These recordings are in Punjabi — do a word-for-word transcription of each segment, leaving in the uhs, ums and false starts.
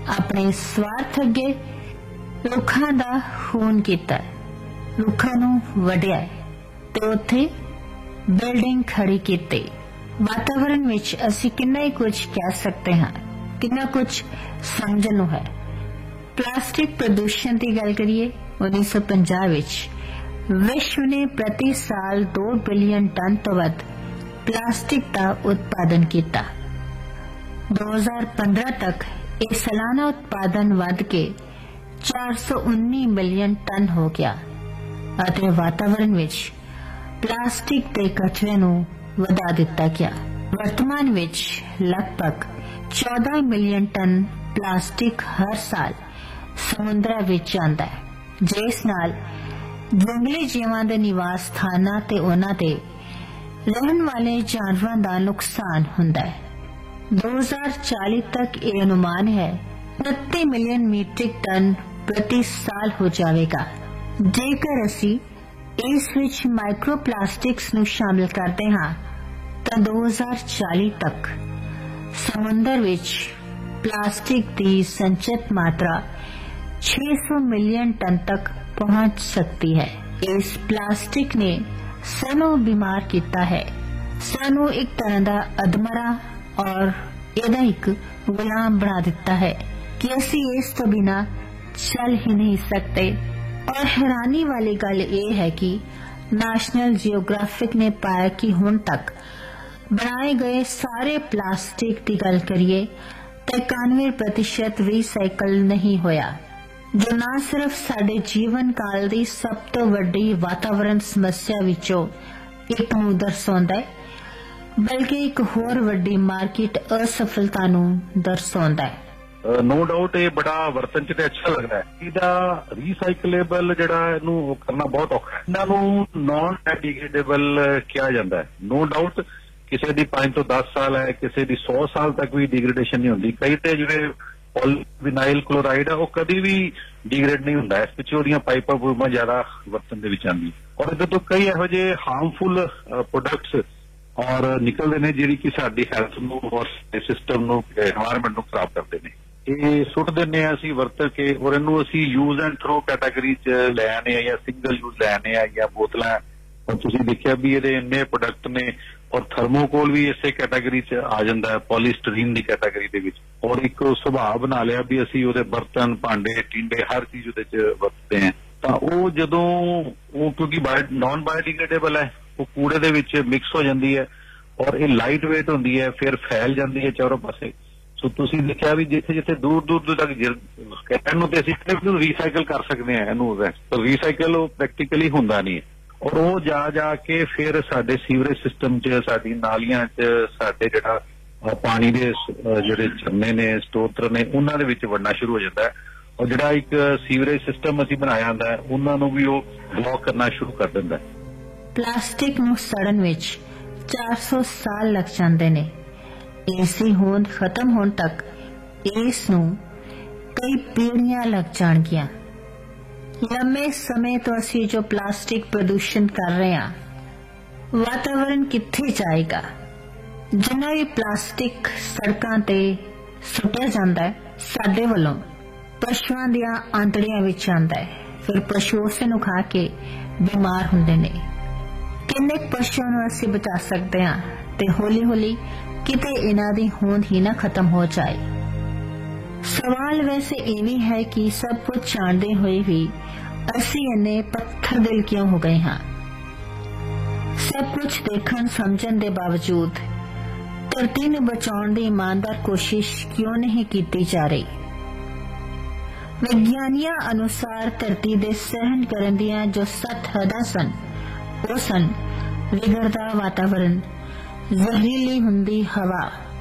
ਆਪਣੇ ਸਵਾਰਥ ਅੱਗੇ ਰੁੱਖਾਂ ਦਾ ਖੂਨ ਕੀਤਾ, ਰੁੱਖਾਂ ਨੂੰ ਵੱਢਿਆ ਤੇ ਉੱਥੇ ਬਿਲਡਿੰਗ ਖੜੀ ਕੀਤੀ। ਵਾਤਾਵਰਨ ਵਿੱਚ ਅਸੀਂ ਕਿੰਨਾ ਹੀ ਕੁਝ ਕਹਿ ਸਕਦੇ ਹਾਂ, ਕਿੰਨਾ ਕੁਝ ਸਮਝਣ ਨੂੰ ਹੈ। ਪਲਾਸਟਿਕ ਪ੍ਰਦੂਸ਼ਣ ਦੀ ਗੱਲ ਕਰੀਏ, ਉੱਨੀ ਸੌ ਪੰਜਾਹ ਵਿੱਚ ਵਿਸ਼ਵ ਨੇ ਪ੍ਰਤੀ ਸਾਲ ਦੋ ਬਿਲੀਅਨ ਟਨ ਤੋਂ ਵੱਧ ਪਲਾਸਟਿਕ ਦਾ ਉਤਪਾਦਨ ਕੀਤਾ। ਦੋ ਹਜ਼ਾਰ ਪੰਦਰਾਂ ਤੱਕ ਇਹ ਸਾਲਾਨਾ ਉਤਪਾਦਨ ਵੱਧ ਕੇ ਚਾਰ ਸੌ ਉੱਨੀ ਮਿਲੀਅਨ ਟਨ ਹੋ ਗਿਆ ਅਤੇ ਵਾਤਾਵਰਨ ਵਿੱਚ ਪਲਾਸਟਿਕ ਦੇ ਕਚਰੇ ਨੂੰ ਵਧਾ ਦਿੱਤਾ ਗਿਆ। ਵਰਤਮਾਨ ਵਿੱਚ ਲਗਭਗ ਚੌਦਾਂ ਮਿਲੀਅਨ ਟਨ ਪਲਾਸਟਿਕ ਹਰ ਸਾਲ ਸਮੁੰਦਰਾਂ ਵਿੱਚ ਜਾਂਦਾ ਹੈ, ਜਿਸ ਨਾਲ ਜੰਗਲੀ ਜੀਵਾਂ ਦੇ ਨਿਵਾਸ ਸਥਾਨਾਂ ਤੇ ਉਹਨਾਂ ਦੇ ਰਹਿਣ ਵਾਲੇ ਜਾਨਵਰਾਂ ਦਾ ਨੁਕਸਾਨ ਹੁੰਦਾ ਹੈ। ਦੋ ਹਜ਼ਾਰ ਚਾਲੀ ਤੱਕ ਇਹ ਅਨੁਮਾਨ ਹੈ ਉਨੱਤੀ ਮਿਲੀਅਨ ਮੀਟ੍ਰਿਕ ਟਨ ਪ੍ਰਤੀ ਸਾਲ ਹੋ ਜਾਵੇਗਾ। ਜੇਕਰ ਅਸੀਂ ਇਸ ਵਿੱਚ ਮਾਈਕਰੋ ਪਲਾਸਟਿਕਸ ਨੂੰ ਸ਼ਾਮਿਲ ਕਰਦੇ ਹਾਂ ਤਾਂ ਦੋ ਹਜ਼ਾਰ ਚਾਲੀ ਤੱਕ ਸਮੁੰਦਰ ਵਿੱਚ ਪਲਾਸਟਿਕ ਦੀ ਸੰਚਿਤ ਮਾਤਰਾ ਛੇ ਸੌ ਮਿਲੀਅਨ ਟਨ ਤੱਕ ਪਹੁੰਚ ਸਕਦੀ ਹੈ। ਇਸ ਪਲਾਸਟਿਕ ਨੇ ਸਾਨੂੰ ਬਿਮਾਰ ਕੀਤਾ ਹੈ, ਸਾਨੂੰ ਇੱਕ ਤਰ੍ਹਾਂ ਦਾ ਅਧਮਰਾ ਔਰ ਇਹਦਾ ਇੱਕ ਗੁਲਾਮ ਬਣਾ ਦਿੱਤਾ ਹੈ ਕਿ ਅਸੀਂ ਇਸ ਤੋਂ ਬਿਨਾਂ ਚੱਲ ਹੀ ਨਹੀਂ ਸਕਦੇ। ਔਰ ਹੈਰਾਨੀ ਵਾਲੀ ਗੱਲ ਇਹ ਹੈ ਕਿ ਨੈਸ਼ਨਲ ਜੀਓਗ੍ਰਾਫਿਕ ਨੇ ਪਾਇਆ ਕਿ ਹੁਣ ਤੱਕ ਬਣਾਏ ਗਏ ਸਾਰੇ ਪਲਾਸਟਿਕ ਦੀ ਗੱਲ ਕਰੀਏ ਤਾਂ ਇਕਾਨਵੇਂ ਪ੍ਰਤੀਸ਼ਤ ਰੀਸਾਈਕਲ ਨਹੀਂ ਹੋਇਆ, ਜੋ ਨਾ ਸਿਰਫ ਸਾਡੇ ਜੀਵਨ ਕਾਲ ਦੀ ਸਭ ਤੋਂ ਵੱਡੀ ਵਾਤਾਵਰਣ ਸਮੱਸਿਆ ਵਿੱਚੋਂ ਇੱਕ ਨੂੰ ਦਰਸਾਉਂਦਾ ਹੈ, ਬਲਕਿ ਇੱਕ ਹੋਰ ਵੱਡੀ ਮਾਰਕੀਟ ਅਸਫਲਤਾ ਨੂੰ ਦਰਸਾਉਂਦਾ ਹੈ। ਨੋ ਡਾਊਟ ਇਹ ਬੜਾ ਵਰਤਨ ਚ ਤੇ ਅੱਛਾ ਲੱਗਦਾ ਹੈ। ਇਹਦਾ ਰੀਸਾਈਕਲੇਬਲ ਜਿਹੜਾ ਇਹਨੂੰ ਕਰਨਾ ਬਹੁਤ ਔਖਾ ਹੈ। ਇਹਨਾਂ ਨੂੰ ਨਾਨ ਡਿਗਰੇਡੇਬਲ ਕਿਹਾ ਜਾਂਦਾ ਹੈ। ਨੋ ਡਾਊਟ ਕਿਸੇ ਦੀ ਪੰਜ ਤੋਂ ਦਸ ਸਾਲ ਹੈ, ਕਿਸੇ ਦੀ ਸੌ ਸਾਲ ਤੱਕ ਵੀ ਡਿਗਰੇਡੇਸ਼ਨ ਨਹੀਂ ਹੁੰਦੀ। ਕਈ ਤੇ ਜਿਹੜੇ ਪੋਲੀਵਿਨਾਈਲ ਕਲੋਰਾਈਡ ਹੈ ਉਹ ਕਦੀ ਵੀ ਡਿਗਰੇਡ ਨਹੀਂ ਹੁੰਦਾ, ਇਸ ਪਿੱਛੇ ਉਹਦੀਆਂ ਪਾਈਪਾਂ ਪੂਈਪਾਂ ਜ਼ਿਆਦਾ ਵਰਤਨ ਦੇ ਵਿੱਚ ਆਉਂਦੀ। ਔਰ ਇਹਦੇ ਤੋਂ ਕਈ ਇਹੋ ਜਿਹੇ ਹਾਰਮਫੁਲ ਪ੍ਰੋਡਕਟਸ ਔਰ ਨਿਕਲਦੇ ਨੇ ਜਿਹੜੀ ਕਿ ਸਾਡੀ ਹੈਲਥ ਨੂੰ ਔਰ ਸਿਸਟਮ ਨੂੰ, ਐਨਵਾਇਰਨਮੈਂਟ ਨੂੰ ਖਰਾਬ ਕਰਦੇ ਨੇ। ਇਹ ਸੁੱਟ ਦਿੰਦੇ ਆ ਅਸੀਂ ਵਰਤ ਕੇ, ਔਰ ਇਹਨੂੰ ਅਸੀਂ ਯੂਜ਼ ਐਂਡ ਥਰੋ ਕੈਟਾਗਰੀ ਚ ਲੈ ਆਨੇ ਆ ਜਾਂ ਸਿੰਗਲ ਯੂਜ਼ ਲੈ ਆਨੇ ਆ ਜਾਂ ਬੋਤਲਾਂ। ਔਰ ਤੁਸੀਂ ਦੇਖਿਆ ਵੀ ਇਹਦੇ ਇੰਨੇ ਪ੍ਰੋਡਕਟ ਨੇ, ਔਰ ਥਰਮੋਕੋਲ ਵੀ ਇਸੇ ਕੈਟਾਗਰੀ ਚ ਆ ਜਾਂਦਾ ਹੈ, ਪੋਲੀਸਟਰੀਨ ਦੀ ਕੈਟਾਗਰੀ ਦੇ ਵਿੱਚ। ਔਰ ਇੱਕ ਸੁਭਾਅ ਬਣਾ ਲਿਆ ਵੀ ਅਸੀਂ ਉਹਦੇ ਬਰਤਨ, ਭਾਂਡੇ, ਟਿੰਡੇ ਹਰ ਚੀਜ਼ ਉਹਦੇ ਚ ਵਰਤਦੇ ਹਾਂ। ਤਾਂ ਉਹ ਜਦੋਂ ਉਹ ਕਿਉਂਕਿ ਨਾਨ ਬਾਇਓਡਿਗਰੇਡੇਬਲ ਹੈ, ਉਹ ਕੂੜੇ ਦੇ ਵਿੱਚ ਮਿਕਸ ਹੋ ਜਾਂਦੀ ਹੈ ਔਰ ਇਹ ਲਾਈਟ ਵੇਟ ਹੁੰਦੀ ਹੈ, ਫਿਰ ਫੈਲ ਜਾਂਦੀ ਹੈ ਚਾਰੋਂ ਪਾਸੇ। ਸੋ ਤੁਸੀਂ ਦੇਖਿਆ ਵੀ ਜਿੱਥੇ ਜਿੱਥੇ ਦੂਰ ਦੂਰ ਤੱਕ ਕਹਿਣ ਨੂੰ ਤੇ ਅਸੀਂ ਇਹਨੂੰ ਰੀਸਾਈਕਲ ਕਰ ਸਕਦੇ ਹਾਂ, ਇਹਨੂੰ ਰੀਸਾਈਕਲ ਉਹ ਪ੍ਰੈਕਟੀਕਲੀ ਹੁੰਦਾ ਨਹੀਂ ਹੈ। ਔਰ ਉਹ ਜਾ ਜਾ ਕੇ ਫਿਰ ਸਾਡੇ ਸੀਵਰੇਜ ਸਿਸਟਮ 'ਚ, ਸਾਡੀ ਨਾਲੀਆਂ 'ਚ, ਸਾਡੇ ਜਿਹੜਾ ਪਾਣੀ ਦੇ ਜਿਹੜੇ ਝਰਨੇ ਨੇ, ਸਟੋਤਰ ਨੇ, ਉਹਨਾਂ ਦੇ ਵਿੱਚ ਵੜਨਾ ਸ਼ੁਰੂ ਹੋ ਜਾਂਦਾ ਹੈ। ਔਰ ਜਿਹੜਾ ਇੱਕ ਸੀਵਰੇਜ ਸਿਸਟਮ ਅਸੀਂ ਬਣਾਇਆ ਹੁੰਦਾ ਹੈ ਉਹਨਾਂ ਨੂੰ ਵੀ ਉਹ ਬਲੌਕ ਕਰਨਾ ਸ਼ੁਰੂ ਕਰ ਦਿੰਦਾ ਹੈ। ਪਲਾਸਟਿਕ ਨੂੰ ਸੜਨ ਵਿੱਚ ਚਾਰ ਸੌ ਸਾਲ ਲੱਗ ਜਾਂਦੇ ਨੇ। ਇਸ ਦੀ ਹੋਂਦ ਖਤਮ ਹੋਣ ਤੱਕ ਇਸ ਨੂੰ ਕਈ ਪੀੜ੍ਹੀਆਂ ਲੱਗ ਜਾਣਗੀਆਂ। ਲੰਮੇ ਸਮੇਂ ਤੋਂ ਅਸੀਂ ਜੋ ਪਲਾਸਟਿਕ ਪ੍ਰਦੂਸ਼ਣ ਕਰ ਰਹੇ ਹਾਂ, ਵਾਤਾਵਰਨ ਕਿੱਥੇ ਜਾਏਗਾ? ਜਿੰਨਾ ਵੀ ਪਲਾਸਟਿਕ ਸੜਕਾਂ ਤੇ ਸੁੱਟਿਆ ਜਾਂਦਾ ਹੈ ਸਾਡੇ ਵੱਲੋਂ ਪਸ਼ੂਆਂ ਦੀਆਂ ਆਂਤੜੀਆਂ ਵਿੱਚ ਜਾਂਦਾ ਹੈ, ਫਿਰ ਪਸ਼ੂ ਉਸੇ ਨੂੰ ਖਾ ਕੇ ਬਿਮਾਰ ਹੁੰਦੇ ਨੇ। ਕਿੰਨੇ ਪਸ਼ੂਆਂ ਨੂੰ ਅਸੀਂ ਬਚਾ ਸਕਦੇ ਹਾਂ ਤੇ ਹੌਲੀ ਹੌਲੀ ਕਿਤੇ ਇਹਨਾਂ ਦੀ ਹੋਂਦ ਹੀ ਨਾ ਖਤਮ ਹੋ ਜਾਏ। ਸਵਾਲ ਵੈਸੇ ਇਹ ਵੀ ਹੈ ਕਿ ਸਭ ਕੁਝ ਜਾਣਦੇ ਹੋਏ ਵੀ ਅਸੀਂ ਇੰਨੇ ਪੱਥਰ ਦਿਲ ਕਿਉਂ ਹੋ ਗਏ ਹਾਂ? ਸਭ ਕੁਝ ਦੇਖਣ ਸਮਝਣ ਦੇ ਬਾਵਜੂਦ ਧਰਤੀ ਨੂੰ ਬਚਾਉਣ ਦੀ ਇਮਾਨਦਾਰ ਕੋਸ਼ਿਸ਼ ਕਿਉਂ ਨਹੀਂ ਕੀਤੀ ਜਾ ਰਹੀ? ਵਿਗਿਆਨੀਆਂ ਅਨੁਸਾਰ ਧਰਤੀ ਦੇ ਸਹਿਣ ਕਰਨ ਦੀਆਂ ਜੋ ਸੱਤ ਹੱਦਾਂ ਸਨ, ਉਹ ਸਨ ਵਿਗੜਦਾ ਵਾਤਾਵਰਨ, ਜ਼ਹਿਰੀਲੀ ਹੁੰਦੀ ਹਵਾ,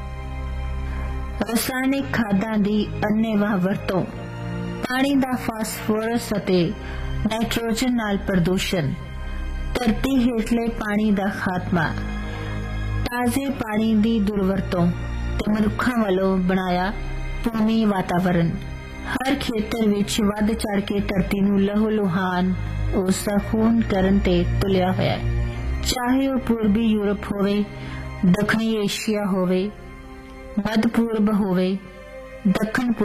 ਰਸਾਇਣਿਕ ਖਾਦਾਂ ਦੀ ਅੰਨ੍ਹੇਵਾਹ ਵਰਤੋਂ, ਪਾਣੀ ਦਾ ਫਾਸਫੋਰਸ ਅਤੇ ਨਾਈਟ੍ਰੋਜਨ ਨਾਲ ਪ੍ਰਦੂਸ਼ਣ, ਧਰਤੀ ਹੇਠਲੇ ਪਾਣੀ ਦਾ ਖਾਤਮਾ, ਤਾਜ਼ੇ ਪਾਣੀ ਦੀ ਦੁਰਵਰਤੋਂ ਤੇ ਮਨੁੱਖਾਂ ਵੱਲੋਂ ਬਣਾਇਆ ਭੂਮੀ ਵਾਤਾਵਰਨ। ਹਰ ਖੇਤਰ ਵਿੱਚ ਵੱਧ ਚੜ ਕੇ ਧਰਤੀ ਨੂੰ ਲਹੂ ਲੁਹਾਨ, ਉਸ ਦਾ ਖੂਨ ਕਰਨ ਤੇ ਤੁਲਿਆ ਹੋਇਆ ਹੈ। ਚਾਹੇ ਉਹ ਪੂਰਬੀ ਯੂਰਪ ਹੋਵੇ, ਦੱਖਣੀ ਏਸ਼ੀਆ ਹੋਵੇ, ਮੱਧ ਪੂਰਬ ਹੋਵੇ, ਦੱਖਣ